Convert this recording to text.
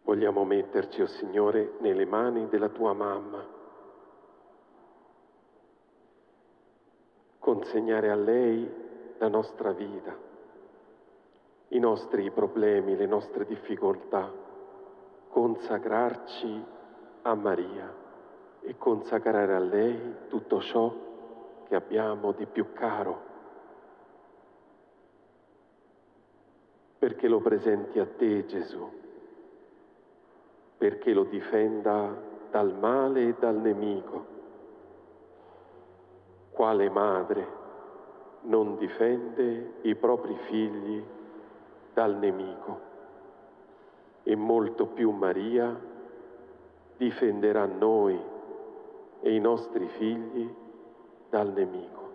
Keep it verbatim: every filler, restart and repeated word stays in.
Vogliamo metterci, o Signore, nelle mani della tua mamma, consegnare a lei la nostra vita, i nostri problemi, le nostre difficoltà, consacrarci a Maria e consacrare a lei tutto ciò che abbiamo di più caro, perché lo presenti a te, Gesù, perché lo difenda dal male e dal nemico. Quale madre non difende i propri figli dal nemico? E molto più Maria difenderà noi e i nostri figli dal nemico.